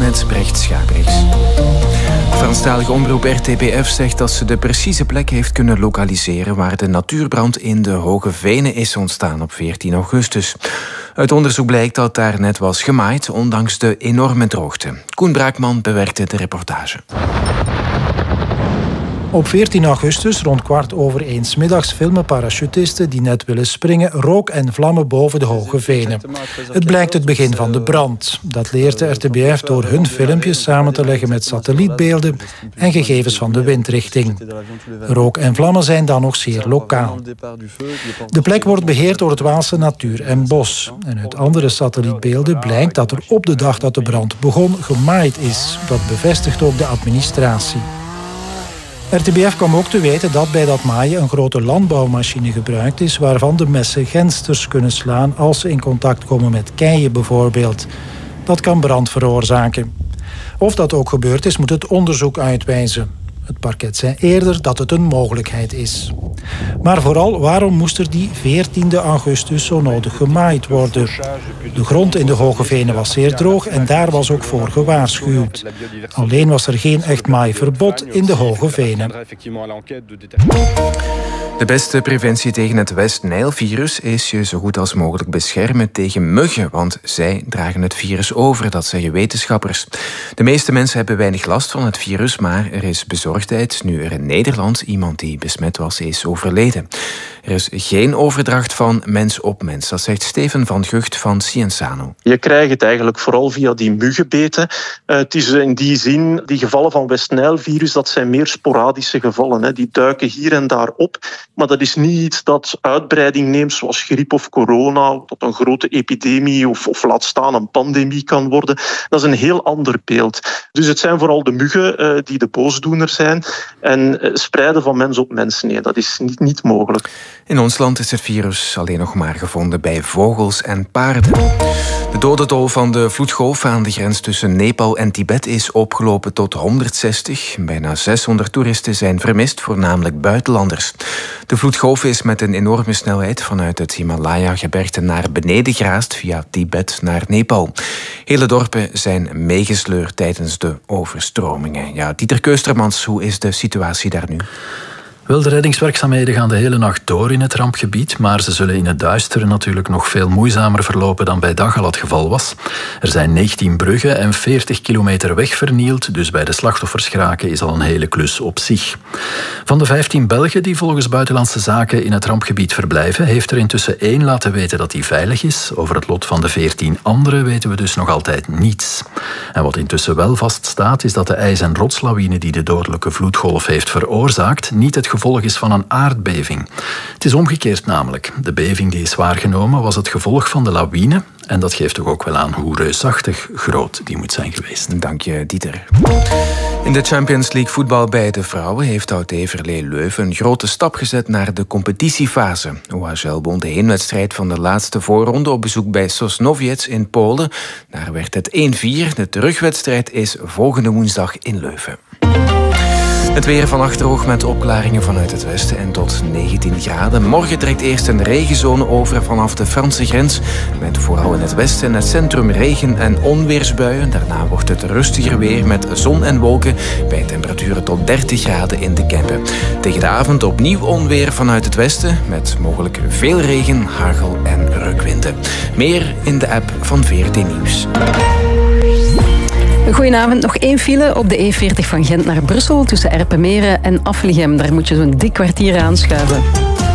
met Brecht Schabriks. De Franstalige omroep RTBF zegt dat ze de precieze plek heeft kunnen lokaliseren waar de natuurbrand in de Hoge Venen is ontstaan op 14 augustus. Uit onderzoek blijkt dat daar net was gemaaid, ondanks de enorme droogte. Koen Braakman bewerkte de reportage. Op 14 augustus, rond 1:15 's middags, filmen parachutisten die net willen springen rook en vlammen boven de Hoge Venen. Het blijkt het begin van de brand. Dat leert de RTBF door hun filmpjes samen te leggen met satellietbeelden en gegevens van de windrichting. Rook en vlammen zijn dan nog zeer lokaal. De plek wordt beheerd door het Waalse Natuur en Bos. En uit andere satellietbeelden blijkt dat er op de dag dat de brand begon gemaaid is. Dat bevestigt ook de administratie. RTBF kwam ook te weten dat bij dat maaien een grote landbouwmachine gebruikt is, waarvan de messen gensters kunnen slaan als ze in contact komen met keien bijvoorbeeld. Dat kan brand veroorzaken. Of dat ook gebeurd is, moet het onderzoek uitwijzen. Het parket zei eerder dat het een mogelijkheid is. Maar vooral, waarom moest er die 14 augustus zo nodig gemaaid worden? De grond in de Hoge Venen was zeer droog en daar was ook voor gewaarschuwd. Alleen was er geen echt maaiverbod in de Hoge Venen. De beste preventie tegen het West-Nijl-virus is je zo goed als mogelijk beschermen tegen muggen, want zij dragen het virus over, dat zeggen wetenschappers. De meeste mensen hebben weinig last van het virus, maar er is bezorgdheid nu er in Nederland iemand die besmet was is overleden. Er is geen overdracht van mens op mens, dat zegt Steven van Gucht van Cienzano. Je krijgt het eigenlijk vooral via die muggenbeten. Het is in die zin, die gevallen van West-Nijl-virus, dat zijn meer sporadische gevallen. Die duiken hier en daar op. Maar dat is niet iets dat uitbreiding neemt, zoals griep of corona, dat een grote epidemie of laat staan een pandemie kan worden. Dat is een heel ander beeld. Dus het zijn vooral de muggen die de boosdoener zijn. En spreiden van mens op mens, nee, dat is niet mogelijk. In ons land is het virus alleen nog maar gevonden bij vogels en paarden. De dodentol van de vloedgolf aan de grens tussen Nepal en Tibet is opgelopen tot 160. Bijna 600 toeristen zijn vermist, voornamelijk buitenlanders. De vloedgolf is met een enorme snelheid vanuit het Himalaya-gebergte naar beneden geraast via Tibet naar Nepal. Hele dorpen zijn meegesleurd tijdens de overstromingen. Ja, Dieter Keustermans, hoe is de situatie daar nu? Wel, de reddingswerkzaamheden gaan de hele nacht door in het rampgebied, maar ze zullen in het duister natuurlijk nog veel moeizamer verlopen dan bij dag al het geval was. Er zijn 19 bruggen en 40 kilometer weg vernield, dus bij de slachtoffers geraken is al een hele klus op zich. Van de 15 Belgen die volgens Buitenlandse Zaken in het rampgebied verblijven, heeft er intussen 1 laten weten dat hij veilig is. Over het lot van de 14 anderen weten we dus nog altijd niets. En wat intussen wel vaststaat, is dat de ijs- en rotslawine die de dodelijke vloedgolf heeft veroorzaakt, niet het gevolg is van een aardbeving. Het is omgekeerd namelijk. De beving die is waargenomen was het gevolg van de lawine. En dat geeft toch ook wel aan hoe reusachtig groot die moet zijn geweest. Dank je, Dieter. In de Champions League voetbal bij de vrouwen heeft Oud Heverlee Leuven een grote stap gezet naar de competitiefase. OHL won de heenwedstrijd van de laatste voorronde op bezoek bij Sosnowiec in Polen. Daar werd het 1-4. De terugwedstrijd is volgende woensdag in Leuven. Het weer vannacht droog met opklaringen vanuit het westen en tot 19 graden. Morgen trekt eerst een regenzone over vanaf de Franse grens. Met vooral in het westen en het centrum regen- en onweersbuien. Daarna wordt het rustiger weer met zon en wolken bij temperaturen tot 30 graden in de Kempen. Tegen de avond opnieuw onweer vanuit het westen met mogelijk veel regen, hagel en rukwinden. Meer in de app van VRT Nieuws. Goedenavond. Nog 1 file op de E40 van Gent naar Brussel tussen Erpenmeren en Affelgem. Daar moet je zo'n dik kwartier aanschuiven.